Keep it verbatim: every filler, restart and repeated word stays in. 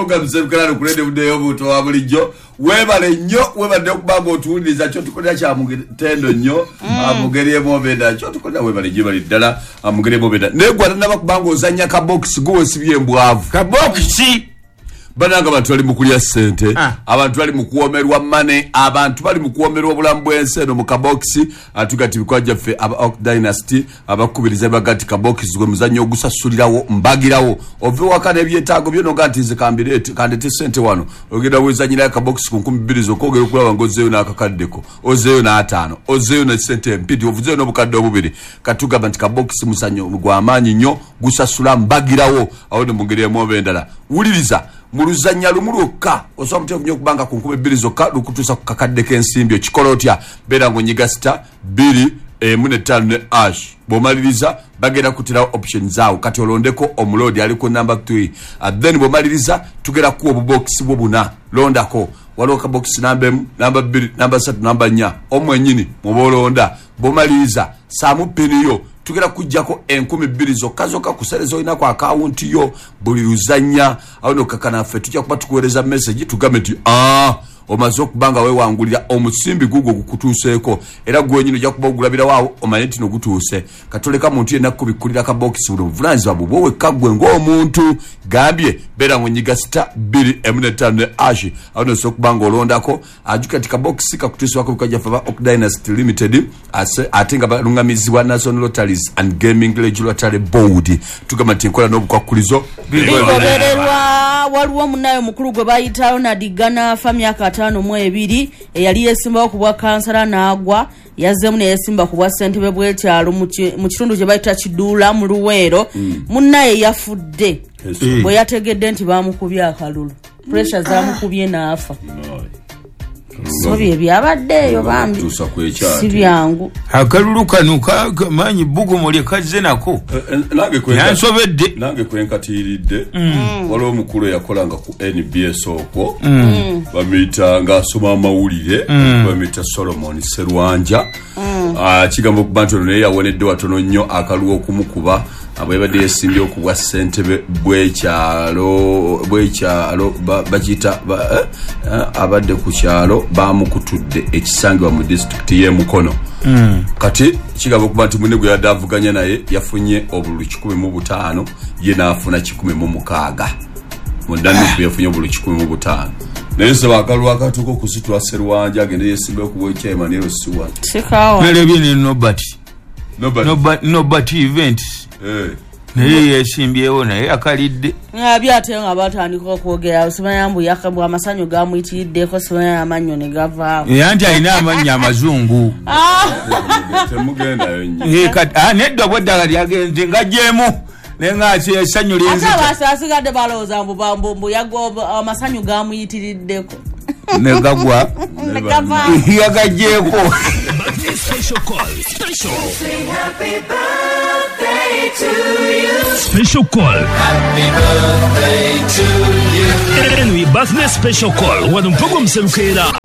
Ogamsebukala kulede budeyo buto wabulijjo webale nnyo webadde okubaga otuwuliriza kyo tukolera kya mugendo nnyo amugeri emobenda kyo tukolera webale gye bali ddala amugeri emobenda negwata nabakubanga ozanya kabokisi guwe sibye mbwavu kabokisi bananga bantu bali mukulya sente ah. abantu bali mukuomerwa mane abantu bali mukuomerwa obulamu bw'ensi eno mu kabokisi atugati bikwaja ffe aba Oak Dynasty abakubiriza bagati kabokisi gwe muzanyo ogusasulirawo mbagirawo ove wakana ebyetaago byono gati zikambire kandete sente wano ogenda wezanyira kabokisi ku nkumi bbiri zokogera okulaba ngozeyo n'akakaddeko ozeyo n'ataano ozeyo ne sente mpidi ovuzeyo n'obukadde obubiri katugamba nti kabokisi musanyo gw'amaanyi nnyo gusasula mbagirawo awo ne mugeri emobendala wuliriza muluzanya lumuluka osobola mutego nnyo okubanga ku nkumi bbiri zokka lukutuusa ku kakadde k'ensimbi ekikola otya beera ng'onyiga sita bbiri emu ne ttaano ne ash bw'omaliriza bagenda kutirawo option zaawo kati olondeko omuloodi ali ku number three uh, then bw'omaliriza tugera ku obubokisi bwo buna londako waliwo kabokisi namba emu namba bbiri namba ssatu namba nnya omwenyini muboolonda bw'omaliriza saamu piniyo tugera kujjako enkumi bbiri zokka zokka kusereza olina ku akawunti yo buli luzanya awo nokakana ffe tujja kuba tukuweereza message tugambe nti ah omaze okubanga weewangulira omusimbi gugwo gukutuuseeko era gwenyini ojja kuba ogulabira waawo omanye nti nogutuuse katoleka muntu yenna kubikkulira kabokisi buno buvunaanyizibwa bubwo wekka ggwe ng'omuntu gambye beera ng'onyiga sita bbiri emu ne ttaano ne ashi awo nosobola okubanga olondako ajuka ti kabokisi kakutuusibwako bikajjaffe aba Oak Dynasty Limited ate nga balungamizibwa National Lotteries and Gaming Regulatory Board tugamba nti enkola n'obukwakkulizo bigobererwa waliwo munayo mukulu gwe bayitawo nadigana fa myaka ataano mu ebiri eyali yesimbawo ku bwa kansala n'agwa yazzemu ne yesimba ku bwa ssentebe bw'ekyalo mu kitundu kye bayita Kiduula mu Luweero munnaye yafudde bwe yategedde nti baamukubye akalulu pressure zaamukubye n'afa sobye byabaddeeyo bambi si byangu akalulu kano kamanyi bugumo lye kazze nako yansobedde nange kwenkatiiridde waliwo omukulu eyakolanga ku N B S okwo bamuyita ng'asoma amawulire bamuyita Solomon Serwanja kigambo okuba nti ono naye yawonedde watono nnyo akalulu okumukuba abwebadde yesimbye okubwa ssentebe bw'ekyalo bw'ekyalo bakiyita abadde ku kyalo bamukutudde ekisangibwa mu disitulikiti y'e Mukono kati kigamba okuba nti munne gwe yadde avuganya naye yafunye obululu kikumi mu butaano ye n'afuna kikumi mu mukaaga mundanuku yafunye obululu kikumi mu butaano naye saba akalulu akatuuka okusitula Serwanja agende yesimbe okubwa ekyemaniro siwa nalebye ne nobati nobati event naye yesimbyewo naye akalidde byate nga batandika okwogera simanya mbu yakabwa amasanyu gamuyitiriddeko simanya amannyo ne gavaawo yanti alina amannya amazungu temugendayo nnyo nedda bweddala lyagenze ngajjeemu naye nga esanyu linzita asigadde balowooza mbu yagwa amasanyu gamuyitiriddeko negagwa yagajjeeko Special call. Special. Say happy birthday to you. Special call. Happy birthday to you. Anyway, birthday special call. Wadum program semkera.